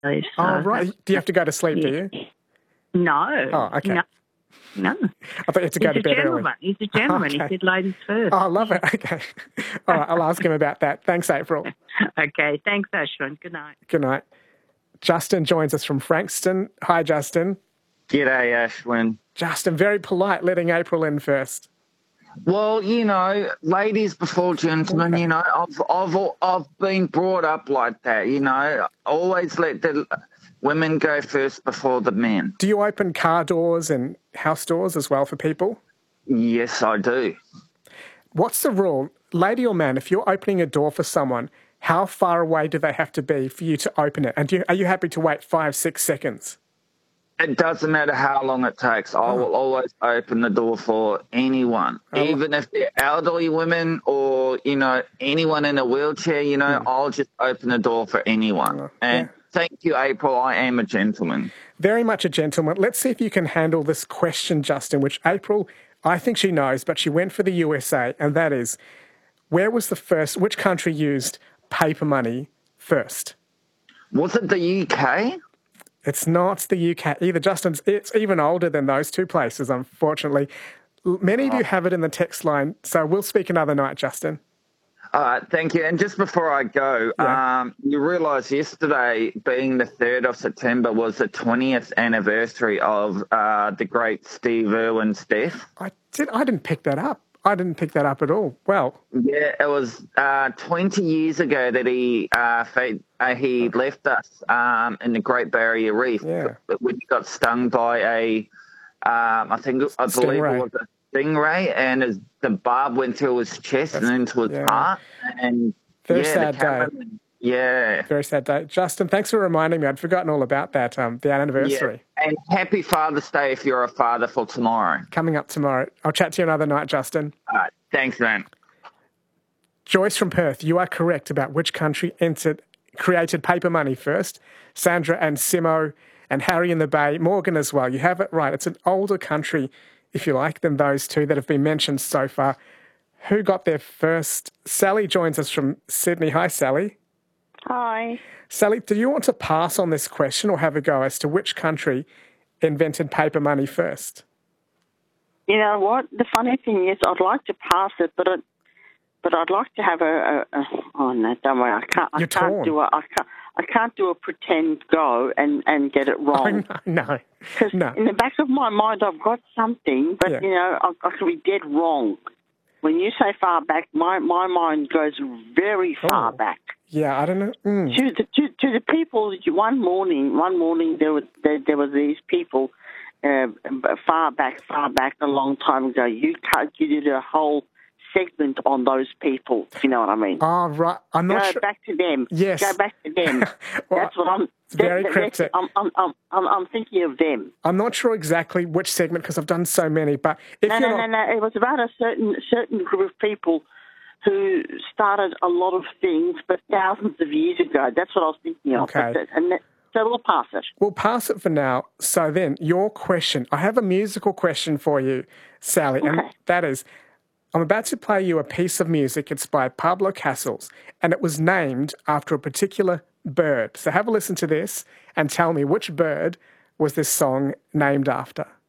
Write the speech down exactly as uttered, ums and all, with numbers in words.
So, Oh, right. Do you have to go to sleep, yeah. do you? No. Oh, okay. No. No. I thought you had to go He's to a bed gentleman. early. He's a gentleman. Okay. He said ladies first. Oh, I love it. Okay. All right, I'll ask him about that. Thanks, April. Okay. Thanks, Ashwin. Good night. Good night. Justin joins us from Frankston. Hi, Justin. G'day, Ashwin. Justin, very polite, letting April in first. Well, you know, ladies before gentlemen, you know, I've, I've, I've been brought up like that, you know. Always let the women go first before the men. Do you open car doors and house doors as well for people? Yes, I do. What's the rule? Lady or man, if you're opening a door for someone, how far away do they have to be for you to open it? And do you, are you happy to wait five, six seconds? It doesn't matter how long it takes. I Oh. will always open the door for anyone, Oh. even if they're elderly women or, you know, anyone in a wheelchair, you know, Hmm. I'll just open the door for anyone. Oh, and yeah. thank you, April. I am a gentleman. Very much a gentleman. Let's see if you can handle this question, Justin, which April, I think she knows, but she went for the U S A, and that is, where was the first, which country used paper money first? Was it the U K? It's not the U K either, Justin. It's even older than those two places, unfortunately. Many of you have it in the text line, so we'll speak another night, Justin. All right, thank you. And just before I go, Yeah. um, you realise yesterday, being the third of September, was the twentieth anniversary of uh, the great Steve Irwin's death. I, did, I didn't pick that up. I didn't pick that up at all. Well, Yeah, it was uh, twenty years ago that he uh, fa- uh, he left us um, in the Great Barrier Reef Yeah. when he got stung by a, um, I think, I believe Stingray. it was a stingray, and his, the barb went through his chest That's- and into his yeah. heart. And Very yeah, sad the day. cameraman, yeah. very sad day. Justin, thanks for reminding me. I'd forgotten all about that, um, the anniversary. Yeah. And happy Father's Day if you're a father for tomorrow. Coming up tomorrow. I'll chat to you another night, Justin. All right. Thanks, man. Joyce from Perth, you are correct about which country entered, created paper money first. Sandra and Simo and Harry in the Bay, Morgan as well. You have it right. It's an older country, if you like, than those two that have been mentioned so far. Who got there first? Sally joins us from Sydney. Hi, Sally. Hi. Sally, do you want to pass on this question or have a go as to which country invented paper money first? You know what? The funny thing is, I'd like to pass it, but it, but I'd like to have a. a, a oh no, don't worry. I can't. I You're can't torn. do a. I can't. I can't do a pretend go and, and get it wrong. Oh, no, no. Because no. in the back of my mind, I've got something, but Yeah. you know, I, I can be dead wrong. When you say far back, my, my mind goes very far Oh. back. Yeah, I don't know. Mm. To the to, to the people, one morning, one morning there were there, there were these people, uh, far back, far back, a long time ago. You cut, you did a whole segment on those people. If you know what I mean? Oh, right. I'm not Go sure. back to them. Yes. Go back to them. Well, That's what I'm. it's very that- that- cryptic. I'm, I'm, I'm, I'm, I'm thinking of them. I'm not sure exactly which segment because I've done so many, but if No, you're no, not... no, no. It was about a certain certain group of people who started a lot of things, but thousands of years ago. That's what I was thinking of. Okay. But, and that, so we'll pass it. We'll pass it for now. So then, your question. I have a musical question for you, Sally, and Okay. that is, I'm about to play you a piece of music. It's by Pablo Casals, and it was named after a particular bird. So have a listen to this and tell me which bird was this song named after.